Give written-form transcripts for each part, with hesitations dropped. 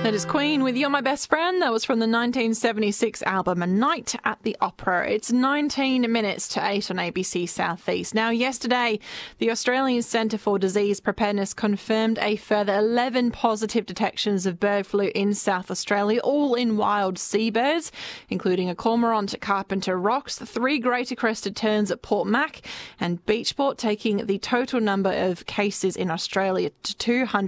That is Queen with You're My Best Friend. That was from the 1976 album A Night at the Opera. It's 19 minutes to 8 on ABC Southeast. Now, yesterday, the Australian Centre for Disease Preparedness confirmed a further 11 positive detections of bird flu in South Australia, all in wild seabirds, including a cormorant at Carpenter Rocks, 3 greater crested terns at Port Mac, and Beachport, taking the total number of cases in Australia to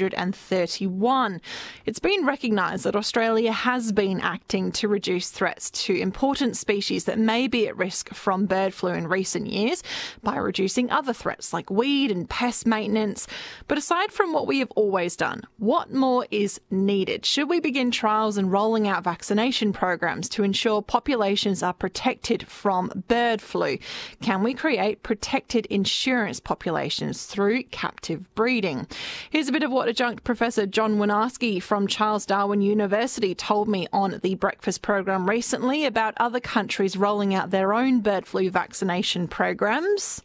231. It's been recognised that Australia has been acting to reduce threats to important species that may be at risk from bird flu in recent years by reducing other threats like weed and pest maintenance. But aside from what we have always done, what more is needed? Should we begin trials and rolling out vaccination programs to ensure populations are protected from bird flu? Can we create protected insurance populations through captive breeding? Here's a bit of what adjunct Professor John Winiarski from Charles Darwin University told me on the Breakfast program recently about other countries rolling out their own bird flu vaccination programs.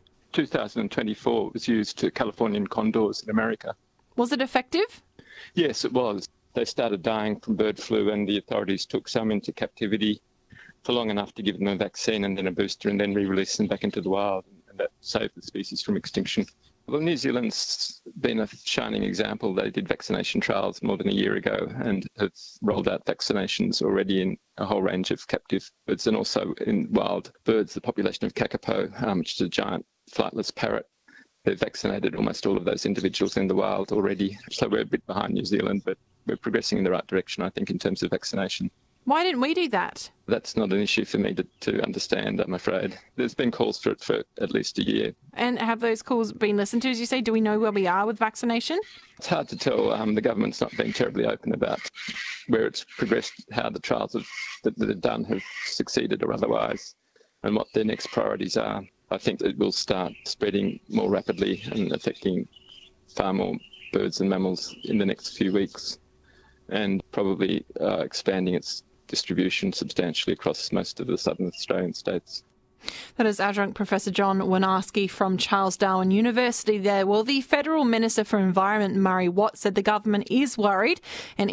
2024 was used to Californian condors in America. Was it effective? Yes, it was. They started dying from bird flu and the authorities took some into captivity for long enough to give them a vaccine and then a booster and then re-release them back into the wild, and that saved the species from extinction. Well, New Zealand's been a shining example. They did vaccination trials more than a year ago and have rolled out vaccinations already in a whole range of captive birds and also in wild birds. The population of kakapo, which is a giant flightless parrot, they've vaccinated almost all of those individuals in the wild already. So we're a bit behind New Zealand, but we're progressing in the right direction, I think, in terms of vaccination. Why didn't we do that? That's not an issue for me to understand, I'm afraid. There's been calls for it for at least a year. And have those calls been listened to, as you say? Do we know where we are with vaccination? It's hard to tell. The government's not been terribly open about where it's progressed, how the trials that are done have succeeded or otherwise, and what their next priorities are. I think it will start spreading more rapidly and affecting far more birds and mammals in the next few weeks, and probably expanding its distribution substantially across most of the southern Australian states. That is adjunct Professor John Winiarski from Charles Darwin University there. Well, the Federal Minister for Environment, Murray Watt, said the government is worried and